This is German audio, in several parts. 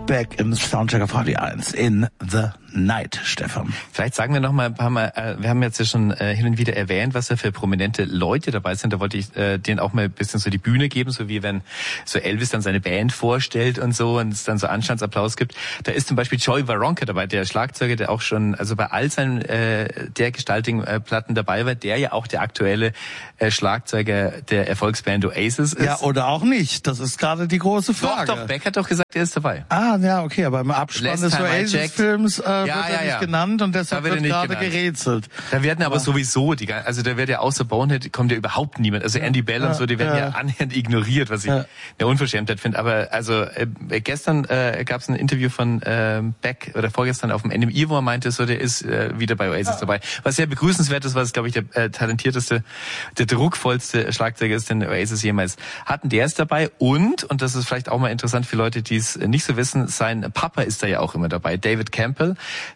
Beck im Soundchecker VD1 in the Night, Stefan. Vielleicht sagen wir noch mal ein paar Mal, wir haben jetzt ja schon hin und wieder erwähnt, was da für prominente Leute dabei sind. Da wollte ich denen auch mal ein bisschen so die Bühne geben, so wie wenn so Elvis dann seine Band vorstellt und so und es dann so Anstandsapplaus gibt. Da ist zum Beispiel Joey Waronker dabei, der Schlagzeuger, der auch schon also bei all seinen dergestaltigen Platten dabei war, der ja auch der aktuelle Schlagzeuger der Erfolgsband Oasis ist. Ja, oder auch nicht. Das ist gerade die große Frage. Doch, Beck hat doch gesagt, er ist dabei. Ah, ja, okay, aber im Abspann des Oasis-Films wird er nicht genannt und deshalb wird gerade gerätselt. Da werden aber sowieso, also da wird ja außer Bonehead, kommt ja überhaupt niemand. Also Andy Bell und so, die werden ja annähernd ignoriert, was ich eine Unverschämtheit finde. Aber also gestern gab es ein Interview von Beck, oder vorgestern auf dem NMI, wo er meinte, so der ist wieder bei Oasis dabei. Was sehr begrüßenswert ist, was, glaube ich, der talentierteste, der druckvollste Schlagzeuger ist, den Oasis jemals hatten. Der ist dabei und das ist vielleicht auch mal interessant für Leute, die es nicht so wissen, sein Papa ist da ja auch immer dabei, David Campbell.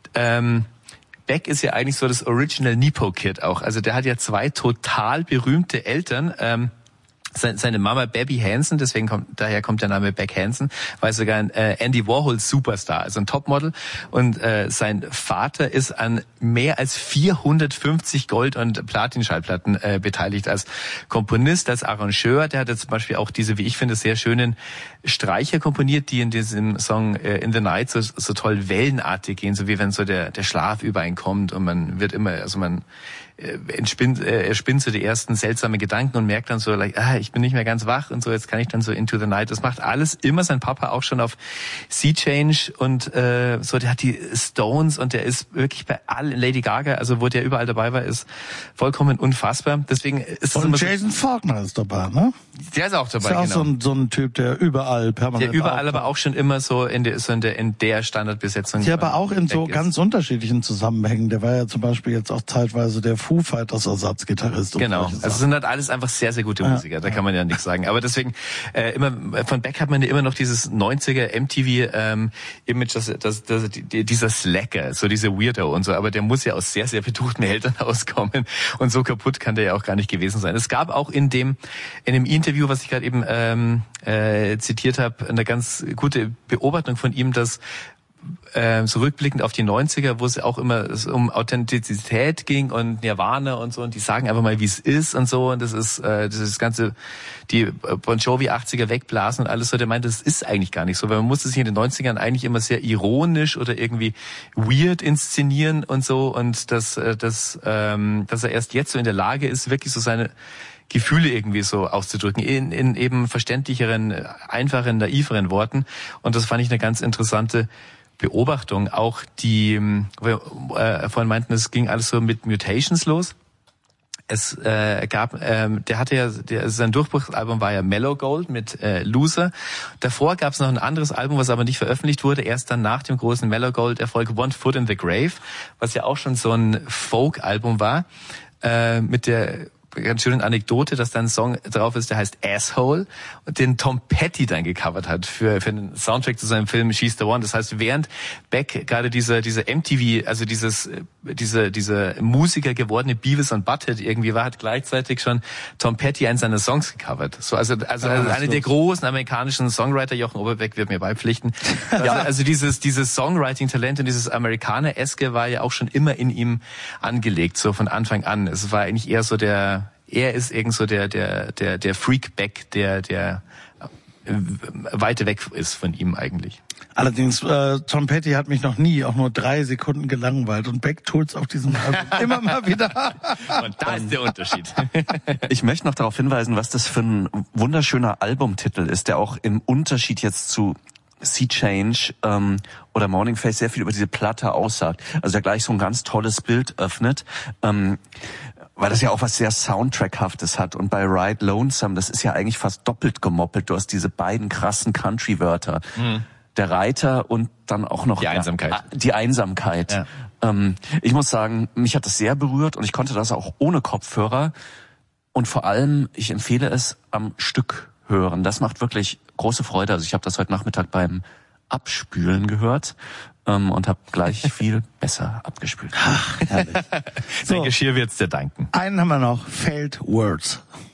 Beck ist ja eigentlich so das Original Nepo-Kid auch. Also der hat ja zwei total berühmte Eltern. Seine Mama Baby Hansen, daher kommt der Name Beck Hansen, war sogar ein Andy Warhol Superstar, also ein Topmodel. Und sein Vater ist an mehr als 450 Gold- und Platin-Schallplatten beteiligt als Komponist, als Arrangeur. Der hat jetzt zum Beispiel auch diese, wie ich finde, sehr schönen Streicher komponiert, die in diesem Song In the Night so toll wellenartig gehen, so wie wenn so der Schlaf über einen kommt und man wird immer, also man er spinnt so die ersten seltsamen Gedanken und merkt dann so, ich bin nicht mehr ganz wach und so, jetzt kann ich dann so Into the Night. Das macht alles immer sein Papa auch schon auf Sea Change und so, der hat die Stones und der ist wirklich bei allen, Lady Gaga, also wo der überall dabei war, ist vollkommen unfassbar. Deswegen ist es immer Jason Faulkner ist dabei, ne? Der ist auch dabei, genau. Ist auch so ein Typ, der überall permanent der überall aber auch schon immer so in der Standardbesetzung. Ja, aber auch in so ganz unterschiedlichen Zusammenhängen. Der war ja zum Beispiel jetzt auch zeitweise der Foo Fighters Ersatzgitarrist. Genau, also es sind halt alles einfach sehr, sehr gute Musiker, da kann man ja nichts sagen. Aber deswegen, immer von Beck hat man ja immer noch dieses 90er MTV-Image, dieser Slacker, so diese Weirdo und so, aber der muss ja aus sehr, sehr betuchten Eltern auskommen und so kaputt kann der ja auch gar nicht gewesen sein. Es gab auch in dem Interview, was ich gerade eben zitiert habe, eine ganz gute Beobachtung von ihm, dass so rückblickend auf die 90er, wo es auch immer um Authentizität ging und Nirvana und so, und die sagen einfach mal, wie es ist und so, und das ist das ganze, die Bon Jovi 80er wegblasen und alles so, der meint, das ist eigentlich gar nicht so, weil man musste sich in den 90ern eigentlich immer sehr ironisch oder irgendwie weird inszenieren und so, und dass er erst jetzt so in der Lage ist, wirklich so seine Gefühle irgendwie so auszudrücken, in eben verständlicheren, einfachen, naiveren Worten, und das fand ich eine ganz interessante Beobachtung. Auch die, vorhin meinten, es ging alles so mit Mutations los. Es gab, sein Durchbruchsalbum war ja Mellow Gold mit Loser. Davor gab es noch ein anderes Album, was aber nicht veröffentlicht wurde. Erst dann nach dem großen Mellow Gold Erfolg One Foot in the Grave, was ja auch schon so ein Folk-Album war, mit der ganz schöne Anekdote, dass da ein Song drauf ist, der heißt Asshole, und den Tom Petty dann gecovert hat für den Soundtrack zu seinem Film She's the One. Das heißt, während Beck gerade diese MTV, also diese Musiker gewordene Beavis und Butthead irgendwie war, hat gleichzeitig schon Tom Petty einen seiner Songs gecovert. So, also eine der großen amerikanischen Songwriter, Jochen Oberbeck wird mir beipflichten. Also dieses Songwriting-Talent und dieses Amerikaner-eske war ja auch schon immer in ihm angelegt, so von Anfang an. Es war eigentlich eher so er ist irgend so der Freak Beck, der weiter weg ist von ihm eigentlich. Allerdings, Tom Petty hat mich noch nie auch nur 3 Sekunden gelangweilt, und Beck tut's auf diesem Album immer mal wieder. Und da ist der Unterschied. Ich möchte noch darauf hinweisen, was das für ein wunderschöner Albumtitel ist, der auch im Unterschied jetzt zu Sea Change oder Morning Face sehr viel über diese Platte aussagt. Also der gleich so ein ganz tolles Bild öffnet. Weil das ja auch was sehr Soundtrackhaftes hat. Und bei Ride Lonesome, das ist ja eigentlich fast doppelt gemoppelt. Du hast diese beiden krassen Country-Wörter. Mhm. Der Reiter und dann auch noch die Einsamkeit. Ja. Ich muss sagen, mich hat das sehr berührt, und ich konnte das auch ohne Kopfhörer. Und vor allem, ich empfehle es am Stück hören. Das macht wirklich große Freude. Also ich habe das heute Nachmittag beim Abspülen gehört. Und habe gleich viel besser abgespült. Ach, herrlich. Sein Geschirr wird's dir danken. Einen haben wir noch, Failed Words.